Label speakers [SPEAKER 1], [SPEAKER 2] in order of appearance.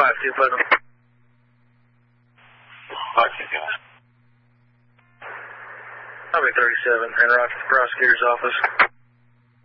[SPEAKER 1] 52 Putnam.
[SPEAKER 2] 52 guys.
[SPEAKER 1] I'll be 37 in Rochester Prosecutor's Office.